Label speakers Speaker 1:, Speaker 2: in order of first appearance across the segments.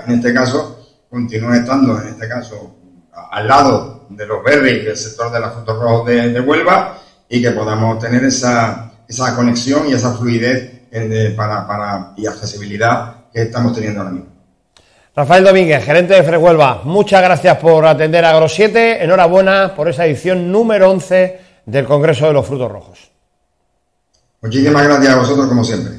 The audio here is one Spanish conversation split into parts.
Speaker 1: en este caso, continúe estando, en este caso, al lado de los berries del sector de los frutos rojos de Huelva, y que podamos tener esa conexión y esa fluidez y accesibilidad que estamos teniendo ahora mismo.
Speaker 2: Rafael Domínguez, gerente de Fresh Huelva, muchas gracias por atender a Agro 7, enhorabuena por esa edición número 11 del Congreso de los Frutos Rojos.
Speaker 1: Muchísimas gracias a vosotros, como siempre.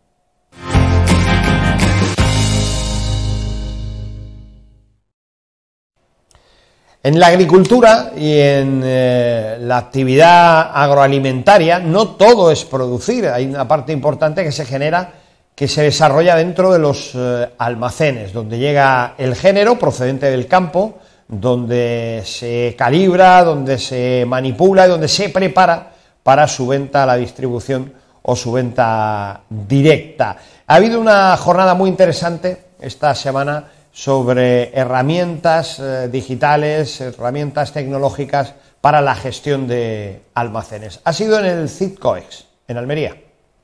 Speaker 2: En la agricultura y en la actividad agroalimentaria no todo es producir, hay una parte importante que se genera, que se desarrolla dentro de los almacenes, donde llega el género procedente del campo, donde se calibra, donde se manipula y donde se prepara para su venta a la distribución o su venta directa. Ha habido una jornada muy interesante esta semana sobre herramientas digitales, herramientas tecnológicas para la gestión de almacenes. Ha sido en el CITCOEX, en Almería.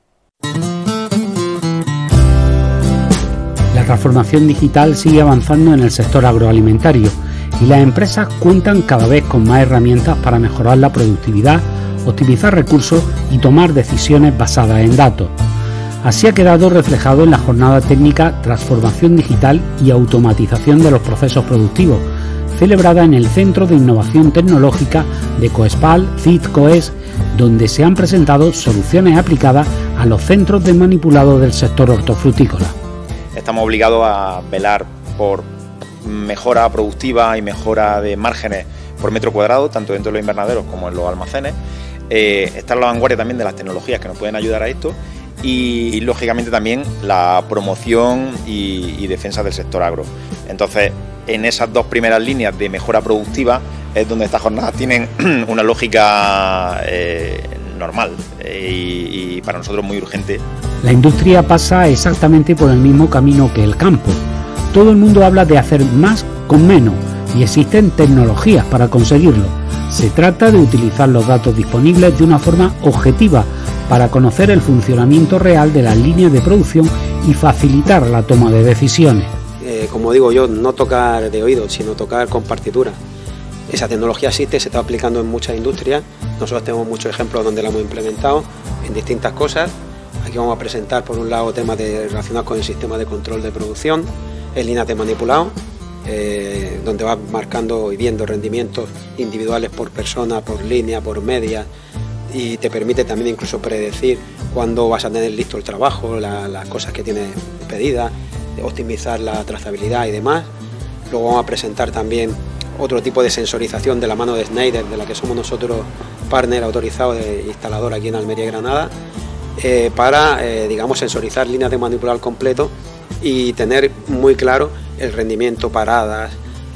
Speaker 3: La transformación digital sigue avanzando en el sector agroalimentario y las empresas cuentan cada vez con más herramientas para mejorar la productividad, optimizar recursos y tomar decisiones basadas en datos. Así ha quedado reflejado en la jornada técnica Transformación Digital y Automatización de los Procesos Productivos, celebrada en el Centro de Innovación Tecnológica de Coespal, CITCOEX, donde se han presentado soluciones aplicadas a los centros de manipulado del sector hortofrutícola.
Speaker 4: Estamos obligados a velar por mejora productiva y mejora de márgenes por metro cuadrado, tanto dentro de los invernaderos como en los almacenes. Estar a la vanguardia también de las tecnologías que nos pueden ayudar a esto y lógicamente también la promoción y defensa del sector agro. Entonces, en esas dos primeras líneas de mejora productiva es donde estas jornadas tienen una lógica normal y para nosotros muy urgente.
Speaker 3: La industria pasa exactamente por el mismo camino que el campo. Todo el mundo habla de hacer más con menos y existen tecnologías para conseguirlo. Se trata de utilizar los datos disponibles de una forma objetiva para conocer el funcionamiento real de las líneas de producción y facilitar la toma de decisiones.
Speaker 5: Como digo yo, no tocar de oído, sino tocar con partitura. Esa tecnología existe, se está aplicando en muchas industrias. Nosotros tenemos muchos ejemplos donde la hemos implementado en distintas cosas. Aquí vamos a presentar, por un lado, temas relacionados con el sistema de control de producción, en líneas de manipulado, donde vas marcando y viendo rendimientos individuales por persona, por línea, por media, y te permite también incluso predecir cuándo vas a tener listo el trabajo, las cosas que tienes pedidas, optimizar la trazabilidad y demás. Luego vamos a presentar también otro tipo de sensorización de la mano de Schneider, de la que somos nosotros partner autorizado de instalador aquí en Almería y Granada, para sensorizar líneas de manipulado al completo y tener muy claro el rendimiento, paradas,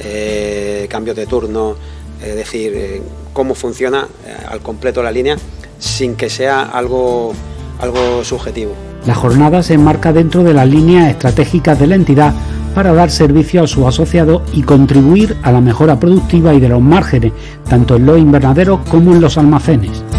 Speaker 5: cambios de turno, es decir, cómo funciona al completo la línea sin que sea algo subjetivo.
Speaker 3: La jornada se enmarca dentro de las líneas estratégicas de la entidad para dar servicio a sus asociados y contribuir a la mejora productiva y de los márgenes, tanto en los invernaderos como en los almacenes.